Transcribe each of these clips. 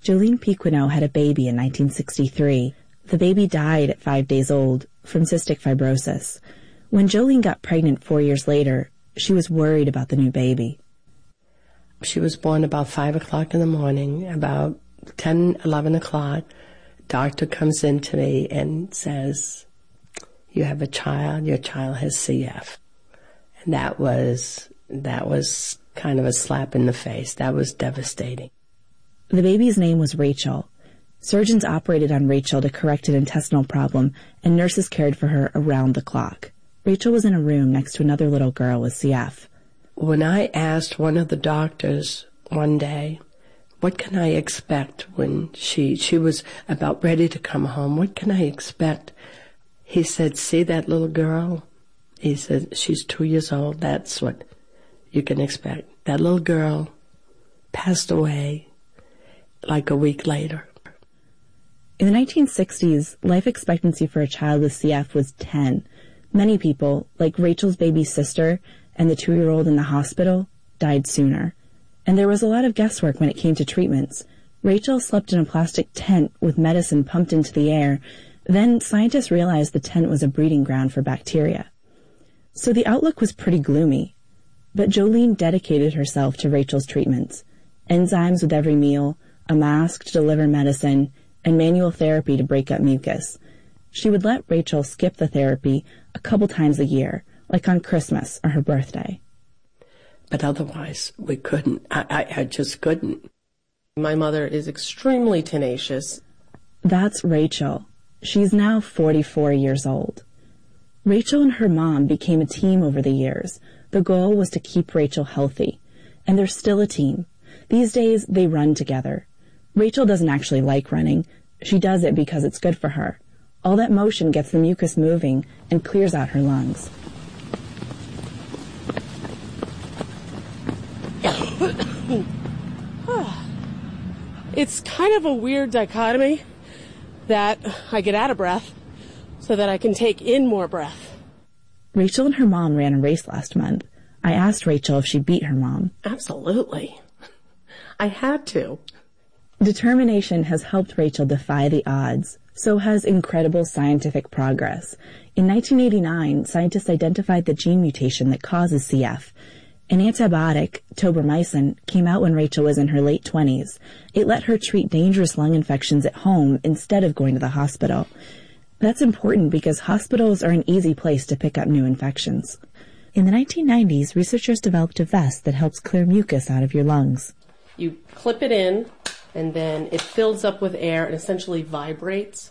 Jolene Pequeno had a baby in 1963. The baby died at 5 days old from cystic fibrosis. When Jolene got pregnant 4 years later, she was worried about the new baby. She was born about 5 o'clock in the morning. About 10, 11 o'clock, doctor comes in to me and says, "You have a child. Your child has CF." And that was kind of a slap in the face. That was devastating. The baby's name was Rachel. Surgeons operated on Rachel to correct an intestinal problem, and nurses cared for her around the clock. Rachel was in a room next to another little girl with CF. When I asked one of the doctors one day, what can I expect when she was about ready to come home, what can I expect? He said, "See that little girl?" He said, "She's 2 years old. That's what you can expect." That little girl passed away like a week later. In the 1960s, life expectancy for a child with CF was 10. Many people, like Rachel's baby sister and the 2-year-old in the hospital, died sooner. And there was a lot of guesswork when it came to treatments. Rachel slept in a plastic tent with medicine pumped into the air. Then scientists realized the tent was a breeding ground for bacteria. So the outlook was pretty gloomy. But Jolene dedicated herself to Rachel's treatments. Enzymes with every meal, a mask to deliver medicine, and manual therapy to break up mucus. She would let Rachel skip the therapy a couple times a year, like on Christmas or her birthday. But otherwise, we couldn't. I just couldn't. My mother is extremely tenacious. That's Rachel. She's now 44 years old. Rachel and her mom became a team over the years. The goal was to keep Rachel healthy. And they're still a team. These days, they run together. Rachel doesn't actually like running. She does it because it's good for her. All that motion gets the mucus moving and clears out her lungs. It's kind of a weird dichotomy that I get out of breath so that I can take in more breath. Rachel and her mom ran a race last month. I asked Rachel if she beat her mom. Absolutely. I had to. Determination has helped Rachel defy the odds. So has incredible scientific progress. In 1989, scientists identified the gene mutation that causes CF. An antibiotic, tobramycin, came out when Rachel was in her late 20s. It let her treat dangerous lung infections at home instead of going to the hospital. That's important because hospitals are an easy place to pick up new infections. In the 1990s, researchers developed a vest that helps clear mucus out of your lungs. You clip it in, and then it fills up with air and essentially vibrates.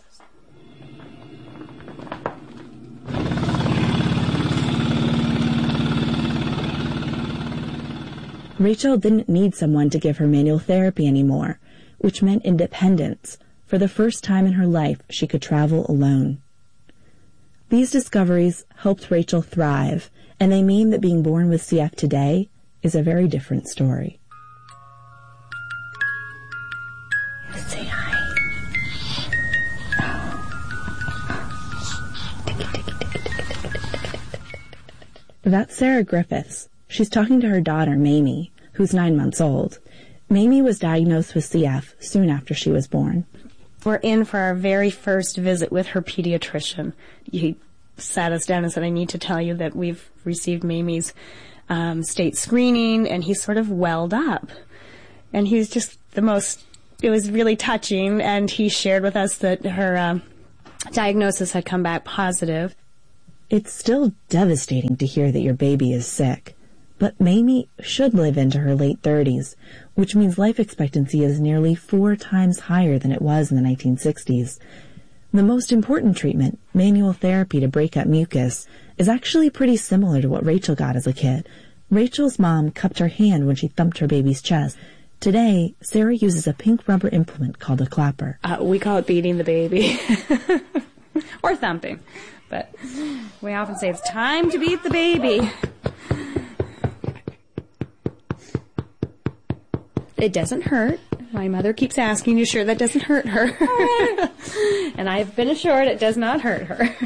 Rachel didn't need someone to give her manual therapy anymore, which meant independence. For the first time in her life, she could travel alone. These discoveries helped Rachel thrive, and they mean that being born with CF today is a very different story. Say hi. That's Sarah Griffiths. She's talking to her daughter, Mamie, who's 9 months old. Mamie was diagnosed with CF soon after she was born. We're in for our very first visit with her pediatrician. He sat us down and said, "I need to tell you that we've received Mamie's state screening," and he sort of welled up. And he was just it was really touching, and he shared with us that her diagnosis had come back positive. It's still devastating to hear that your baby is sick. But Mamie should live into her late 30s, which means life expectancy is nearly 4 times higher than it was in the 1960s. The most important treatment, manual therapy to break up mucus, is actually pretty similar to what Rachel got as a kid. Rachel's mom cupped her hand when she thumped her baby's chest. Today, Sarah uses a pink rubber implement called a clapper. We call it beating the baby. Or thumping. But we often say it's time to beat the baby. It doesn't hurt. My mother keeps asking, "You sure that doesn't hurt her?" And I've been assured it does not hurt her.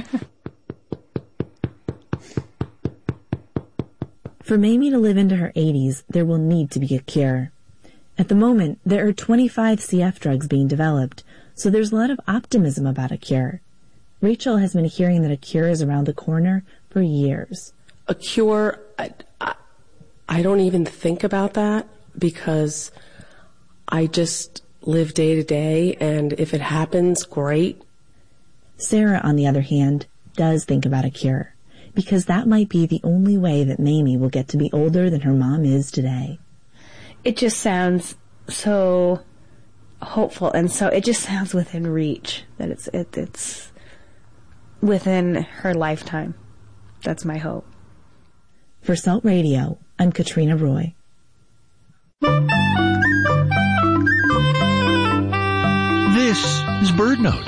For Mamie to live into her 80s, there will need to be a cure. At the moment, there are 25 CF drugs being developed, so there's a lot of optimism about a cure. Rachel has been hearing that a cure is around the corner for years. A cure, I don't even think about that because I just live day to day, and if it happens, great. Sarah, on the other hand, does think about a cure, because that might be the only way that Mamie will get to be older than her mom is today. It just sounds so hopeful, and so it just sounds within reach, that it's within her lifetime. That's my hope. For Salt Radio, I'm Katrina Roy. This is BirdNote.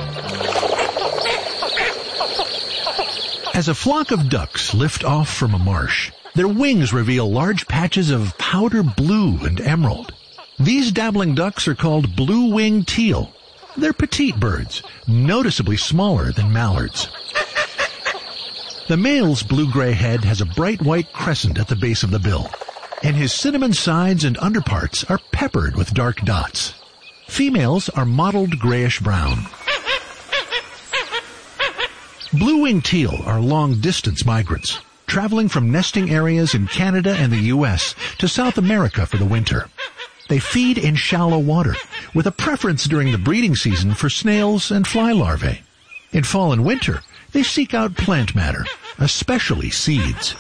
As a flock of ducks lift off from a marsh, their wings reveal large patches of powder blue and emerald. These dabbling ducks are called blue-winged teal. They're petite birds, noticeably smaller than mallards. The male's blue-gray head has a bright white crescent at the base of the bill, and his cinnamon sides and underparts are peppered with dark dots. Females are mottled grayish-brown. Blue-winged teal are long-distance migrants, traveling from nesting areas in Canada and the U.S. to South America for the winter. They feed in shallow water, with a preference during the breeding season for snails and fly larvae. In fall and winter, they seek out plant matter, especially seeds.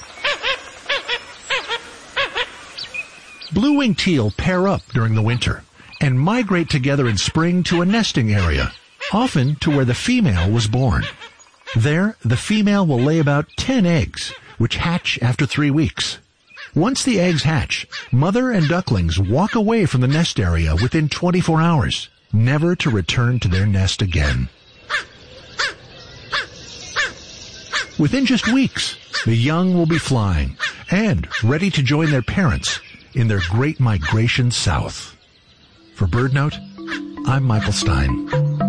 Blue-winged teal pair up during the winter and migrate together in spring to a nesting area, often to where the female was born. There, the female will lay about 10 eggs, which hatch after 3 weeks. Once the eggs hatch, mother and ducklings walk away from the nest area within 24 hours, never to return to their nest again. Within just weeks, the young will be flying and ready to join their parents in their great migration south. For BirdNote, I'm Michael Stein.